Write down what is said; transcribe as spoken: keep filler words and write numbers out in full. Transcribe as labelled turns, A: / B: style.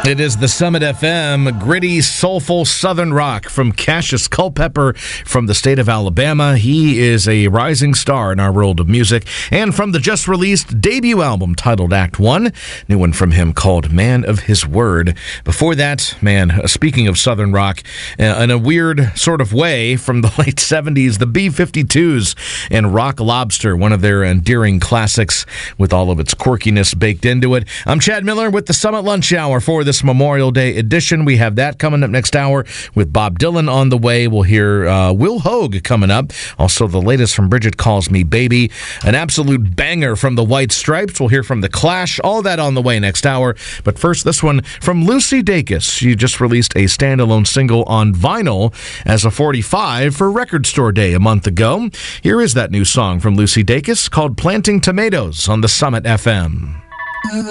A: It is the Summit F M, gritty, soulful Southern rock from Cassius Culpepper from the state of Alabama. He is a rising star in our world of music. And from the just-released debut album titled Act One, new one from him called Man of His Word. Before that, man, speaking of Southern rock, uh, in a weird sort of way, from the late seventies, the B fifty-twos and Rock Lobster, one of their endearing classics with all of its quirkiness baked into it. I'm Chad Miller with the Summit Lunch Hour for this Memorial Day edition. We have that coming up next hour with Bob Dylan on the way. We'll hear uh, Will Hoge coming up. Also, the latest from Bridget Calls Me Baby. An absolute banger from the White Stripes. We'll hear from The Clash. All that on the way next hour. But first, this one from Lucy Dacus. She just released a standalone single on vinyl as a forty-five for Record Store Day a month ago. Here is that new song from Lucy Dacus called Planting Tomatoes on the Summit F M.